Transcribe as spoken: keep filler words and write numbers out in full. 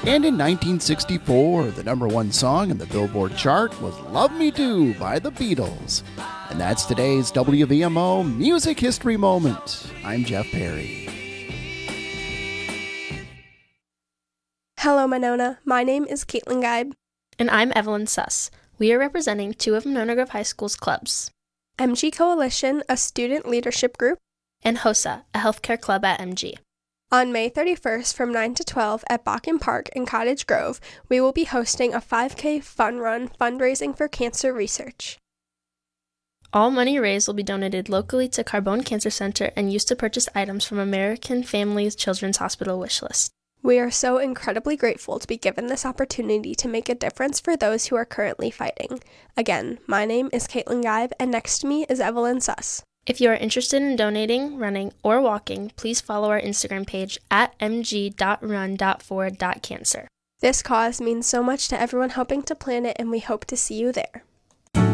And in nineteen sixty-four, the number one song in the Billboard chart was Love Me Do by the Beatles. And that's today's W V M O Music History Moment. I'm Jeff Perry. Hello, Monona. My name is Caitlin Geib. And I'm Evelyn Suss. We are representing two of Monona Grove High School's clubs. M G Coalition, a student leadership group, and HOSA, a healthcare club at M G. On May thirty-first from nine to twelve at Bakken Park in Cottage Grove, we will be hosting a five K fun run fundraising for cancer research. All money raised will be donated locally to Carbone Cancer Center and used to purchase items from American Families Children's Hospital wish list. We are so incredibly grateful to be given this opportunity to make a difference for those who are currently fighting. Again, my name is Caitlin Geib, and next to me is Evelyn Suss. If you are interested in donating, running, or walking, please follow our Instagram page at m g dot run dot for dot cancer. This cause means so much to everyone helping to plan it, and we hope to see you there.